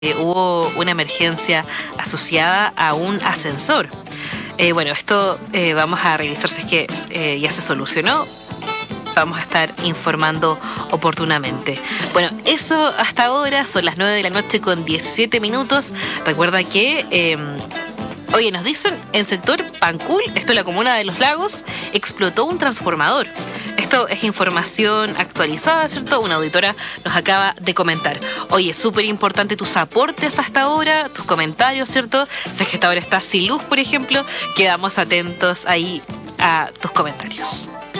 hubo una emergencia asociada a un ascensor. Bueno, esto vamos a revisar si es que ya se solucionó. Vamos a estar informando oportunamente. Bueno, eso hasta ahora, son las 9 de la noche con 17 minutos. Recuerda que, oye, nos dicen en sector Pancul, esto es la comuna de Los Lagos, explotó un transformador. Esto es información actualizada, ¿cierto? Una auditora nos acaba de comentar. Oye, súper importante tus aportes hasta ahora, tus comentarios, ¿cierto? Si es que hasta ahora estás sin luz, por ejemplo, quedamos atentos ahí a tus comentarios.